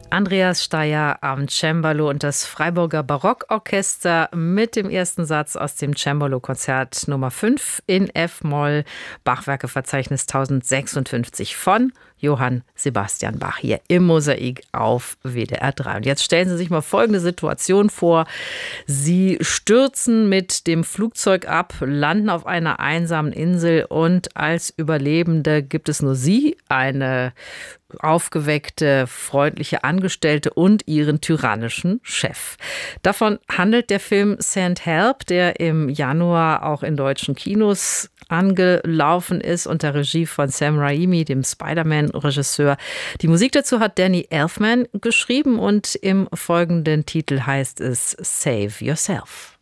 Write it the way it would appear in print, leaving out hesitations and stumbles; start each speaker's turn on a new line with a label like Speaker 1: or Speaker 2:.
Speaker 1: Andreas Steier am Cembalo und das Freiburger Barockorchester mit dem ersten Satz aus dem Cembalo-Konzert Nummer 5 in F-Moll, Bachwerkeverzeichnis 1056 von Johann Sebastian Bach hier im Mosaik auf WDR 3. Und jetzt stellen Sie sich mal folgende Situation vor. Sie stürzen mit dem Flugzeug ab, landen auf einer einsamen Insel und als Überlebende gibt es nur Sie, eine aufgeweckte, freundliche Angestellte und ihren tyrannischen Chef. Davon handelt der Film Send Help, der im Januar auch in deutschen Kinos angelaufen ist unter Regie von Sam Raimi, dem Spider-Man-Regisseur. Die Musik dazu hat Danny Elfman geschrieben und im folgenden Titel heißt es Save Yourself.